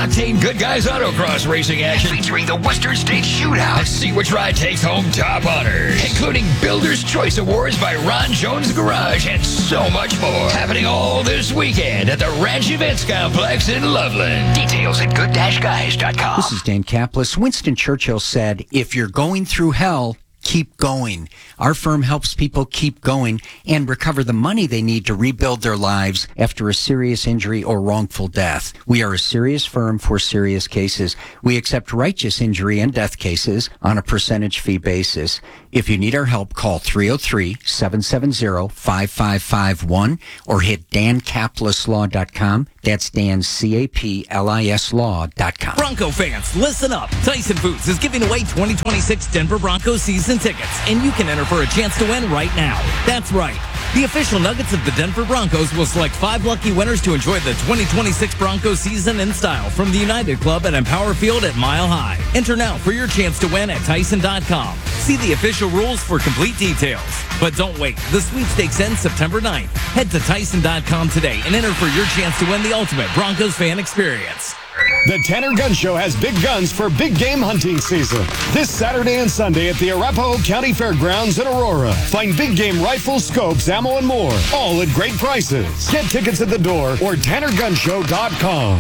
octane good guys autocross racing action Featuring the Western States Shootout. Let's see which ride takes home top honors, including Builder's Choice Awards by Ron Jones Garage and so much more. Happening all this weekend at the Ranch Events Complex in Loveland. Details at good-guys.com. This is Dan Kaplis. Winston Churchill said, if you're going through hell, keep going. Our firm helps people keep going and recover the money they need to rebuild their lives after a serious injury or wrongful death. We are a serious firm for serious cases. We accept righteous injury and death cases on a percentage fee basis. If you need our help, call 303-770-5551 or hit dankapleslaw.com. That's Dan, C-A-P-L-I-S law.com. Bronco fans, listen up. Tyson Foods is giving away 2026 Denver Broncos season tickets, and you can enter for a chance to win right now. That's right. The official Nuggets of the Denver Broncos will select 5 lucky winners to enjoy the 2026 Broncos season in style from the United Club at Empower Field at Mile High. Enter now for your chance to win at Tyson.com. See the official rules for complete details. But don't wait. The sweepstakes ends September 9th. Head to Tyson.com today and enter for your chance to win the ultimate Broncos fan experience. The Tanner Gun Show has big guns for big game hunting season. This Saturday and Sunday at the Arapahoe County Fairgrounds in Aurora. Find big game rifles, scopes, ammo, and more, all at great prices. Get tickets at the door or TannerGunShow.com.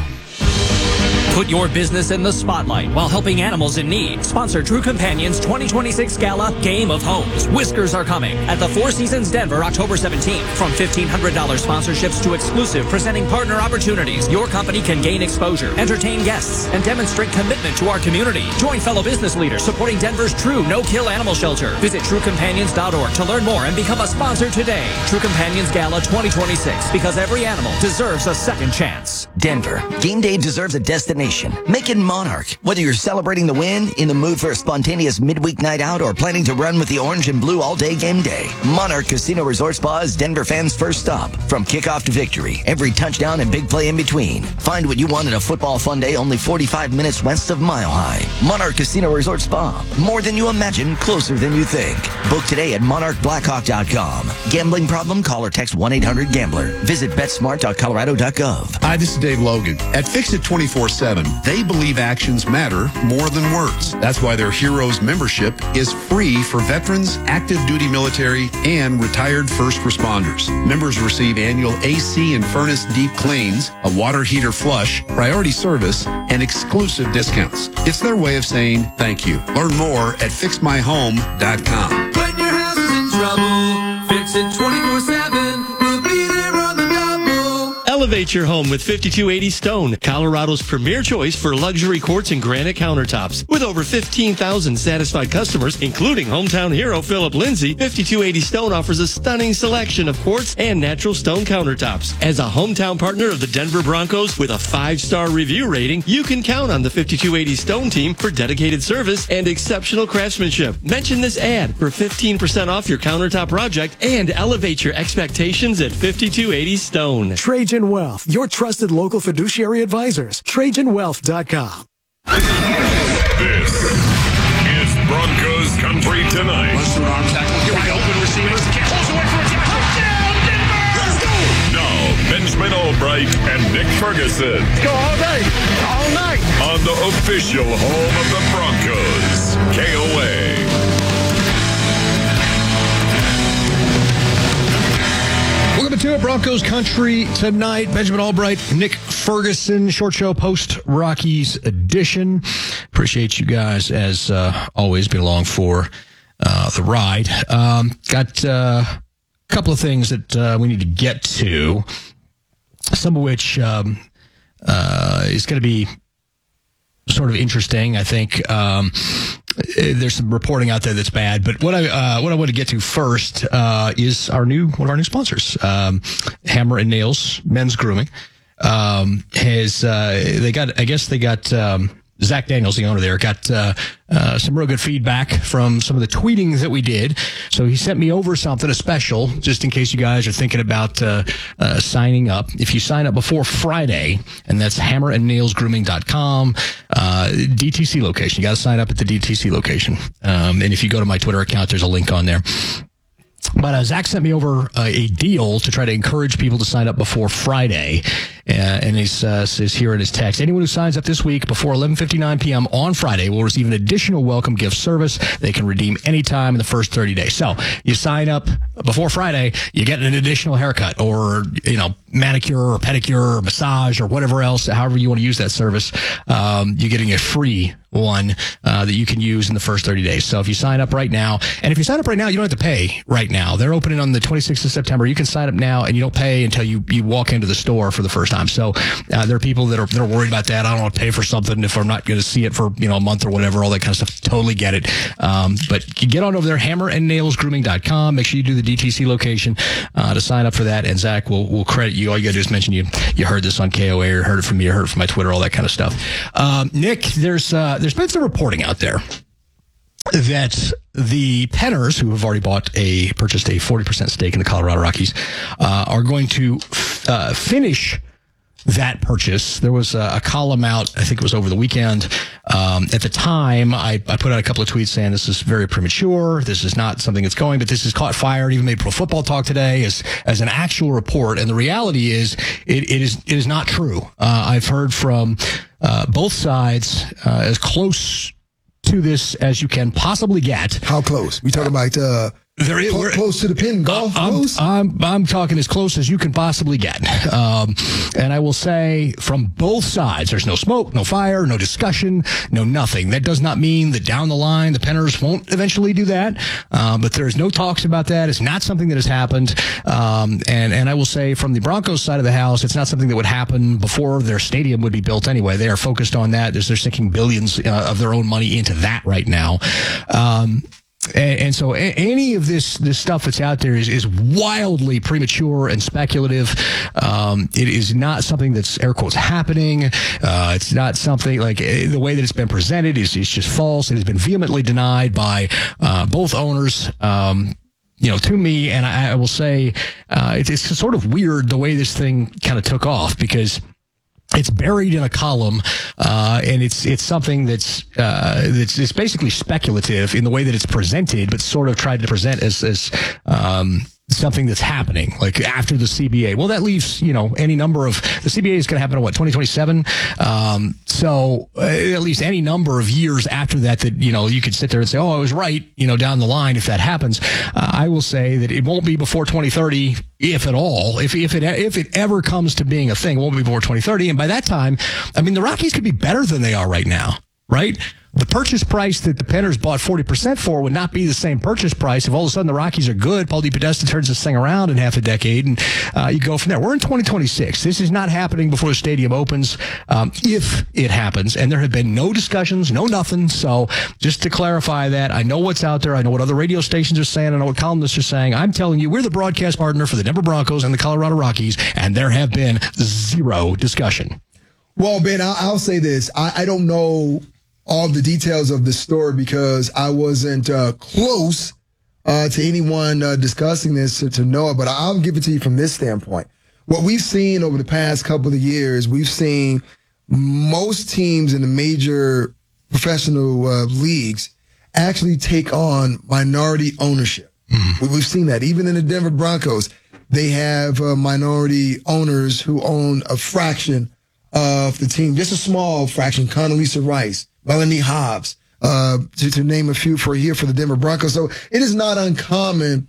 Put your business in the spotlight while helping animals in need. Sponsor True Companions 2026 Gala Game of Homes. Whiskers are coming at the Four Seasons Denver October 17th. From $1,500 sponsorships to exclusive presenting partner opportunities, your company can gain exposure, entertain guests, and demonstrate commitment to our community. Join fellow business leaders supporting Denver's true no-kill animal shelter. Visit TrueCompanions.org to learn more and become a sponsor today. True Companions Gala 2026, because every animal deserves a second chance. Denver, game day deserves a destination. Make it Monarch. Whether you're celebrating the win, in the mood for a spontaneous midweek night out, or planning to run with the orange and blue all day game day, Monarch Casino Resort Spa is Denver fans' first stop. From kickoff to victory, every touchdown and big play in between. Find what you want in a football fun day only 45 minutes west of Mile High. Monarch Casino Resort Spa. More than you imagine, closer than you think. Book today at monarchblackhawk.com. Gambling problem? Call or text 1-800-GAMBLER. Visit betsmart.colorado.gov. Hi, this is Dave Logan. At Fix It 24/7, they believe actions matter more than words. That's why their Heroes membership is free for veterans, active duty military, and retired first responders. Members receive annual AC and furnace deep cleans, a water heater flush, priority service, and exclusive discounts. It's their way of saying thank you. Learn more at fixmyhome.com. When your house is in trouble, fix it 24/7. We'll be there on the double. Elevate your home with 5280 Stone, Colorado's premier choice for luxury quartz and granite countertops. With over 15,000 satisfied customers, including hometown hero Philip Lindsay, 5280 Stone offers a stunning selection of quartz and natural stone countertops. As a hometown partner of the Denver Broncos with a 5-star review rating, you can count on the 5280 Stone team for dedicated service and exceptional craftsmanship. Mention this ad for 15% off your countertop project and elevate your expectations at 5280 Stone. Trajan Wealth, your trusted local fiduciary advisors. TrajanWealth.com. This is Broncos Country Tonight. Western arm tackle. Here we go. Open receivers. Pulls away from a touchdown, Denver! Let's go! Now, Benjamin Albright and Nick Ferguson. Go all day, all night. On the official home of the Broncos, KOA. Welcome to it, Broncos Country Tonight. Benjamin Albright, Nick Ferguson, Short Show Post Rockies edition. Appreciate you guys, as always, being along for the ride. Got a couple of things that we need to get to, some of which is going to be sort of interesting, I think. There's some reporting out there that's bad, but what I want to get to first is one of our new sponsors, Hammer and Nails Men's Grooming. They got Zach Daniels, the owner there, got some real good feedback from some of the tweeting that we did. So he sent me over something, a special, just in case you guys are thinking about signing up. If you sign up before Friday, and that's hammerandnailsgrooming.com, DTC location. You got to sign up at the DTC location. And if you go to my Twitter account, there's a link on there. But Zach sent me over a deal to try to encourage people to sign up before Friday. And he says here in his text, anyone who signs up this week before 11:59 p.m. on Friday will receive an additional welcome gift service they can redeem anytime in the first 30 days. So you sign up before Friday, you get an additional haircut or, manicure or pedicure or massage or whatever else, however you want to use that service. You're getting a free one that you can use in the first 30 days. So if you sign up right now, and if you sign up right now, you don't have to pay right now. They're opening on the 26th of September. You can sign up now and you don't pay until you walk into the store for the first time. So there are people that are worried about that. I don't want to pay for something if I'm not going to see it for a month or whatever, all that kind of stuff. Totally get it. But you get on over there, hammerandnailsgrooming.com. Make sure you do the DTC location to sign up for that. And Zach will credit you. All you got to do is mention you heard this on KOA or heard it from me or heard it from my Twitter, all that kind of stuff. Nick, there's been some reporting out there that the Penners, who have already purchased a 40% stake in the Colorado Rockies, are going to finish that purchase. There was a column out, I think it was over the weekend. At the time, I put out a couple of tweets saying this is very premature. This is not something that's going, but this has caught fire. It even made Pro Football Talk today as an actual report. And the reality is, it is not true. I've heard from both sides as close to this as you can possibly get. How close? We talking about close to the pin, golf close? I'm talking as close as you can possibly get. And I will say from both sides, there's no smoke, no fire, no discussion, no nothing. That does not mean that down the line the Penners won't eventually do that. But there's no talks about that. It's not something that has happened. And I will say from the Broncos side of the house, it's not something that would happen before their stadium would be built anyway. They are focused on that. They're sinking billions of their own money into that right now. And so any of this stuff that's out there is wildly premature and speculative. It is not something that's air quotes happening. It's not something like the way that it's been presented is just false. It has been vehemently denied by both owners. To me, and I will say it's sort of weird the way this thing kind of took off because it's buried in a column, and it's something that's basically speculative in the way that it's presented, but sort of tried to present as something that's happening, like after the CBA. Well, that leaves, any number of, the CBA is going to happen in 2027? So at least any number of years after that, you could sit there and say, oh, I was right, down the line if that happens. I will say that it won't be before 2030, if at all. If it ever comes to being a thing, it won't be before 2030. And by that time, the Rockies could be better than they are right now, right? The purchase price that the Penners bought 40% for would not be the same purchase price if all of a sudden the Rockies are good. Paul DePodesta turns this thing around in half a decade, and you go from there. We're in 2026. This is not happening before the stadium opens, if it happens. And there have been no discussions, no nothing. So just to clarify that, I know what's out there. I know what other radio stations are saying. I know what columnists are saying. I'm telling you, we're the broadcast partner for the Denver Broncos and the Colorado Rockies, and there have been zero discussion. Well, Ben, I'll say this. I don't know all the details of the story because I wasn't close to anyone discussing this to know it, but I'll give it to you from this standpoint. What we've seen over the past couple of years, we've seen most teams in the major professional leagues actually take on minority ownership. Mm-hmm. We've seen that. Even in the Denver Broncos, they have minority owners who own a fraction of the team, just a small fraction. Condoleezza Rice, Melanie Hobbs, to name a few for the Denver Broncos. So it is not uncommon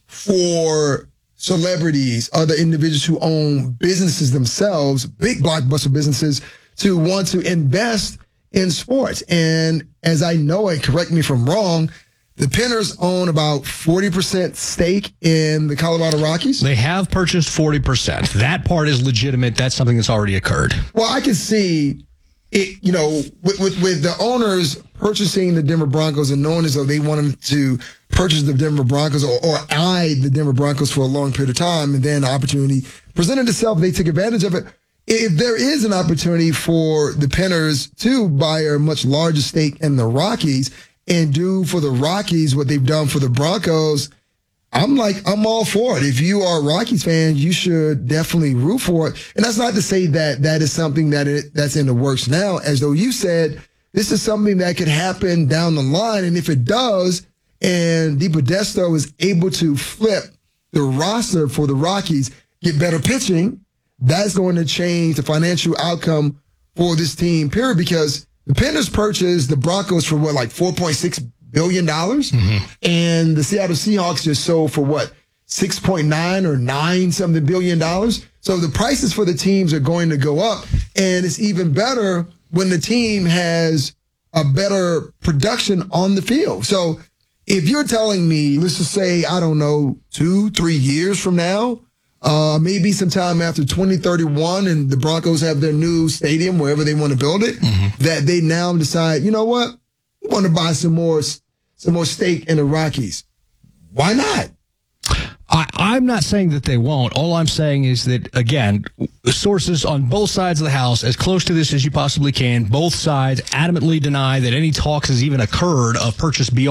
for celebrities, other individuals who own businesses themselves, big blockbuster businesses, to want to invest in sports. And as I know it, correct me if I'm wrong, the Penners own about 40% stake in the Colorado Rockies. They have purchased 40%. That part is legitimate. That's something that's already occurred. Well, I can see it, with the owners purchasing the Denver Broncos and knowing as though they wanted to purchase the Denver Broncos or eyed the Denver Broncos for a long period of time, and then the opportunity presented itself, they took advantage of it. If there is an opportunity for the Penners to buy a much larger stake in the Rockies and do for the Rockies what they've done for the Broncos, I'm all for it. If you are a Rockies fan, you should definitely root for it. And that's not to say that that is something that's in the works now. As though you said, this is something that could happen down the line. And if it does, and DePodesta is able to flip the roster for the Rockies, get better pitching, that's going to change the financial outcome for this team, period, because the Panthers purchased the Broncos for like $4.6 billion, and the Seattle Seahawks just sold for $6.9 or $9 something billion. So the prices for the teams are going to go up, and it's even better when the team has a better production on the field. So if you're telling me, let's just say, I don't know, 2-3 years from now, maybe sometime after 2031 and the Broncos have their new stadium, wherever they want to build it, that they now decide, you know what, we want to buy some more stake in the Rockies. Why not? I'm not saying that they won't. All I'm saying is that, again, sources on both sides of the house, as close to this as you possibly can, both sides adamantly deny that any talks has even occurred of purchase beyond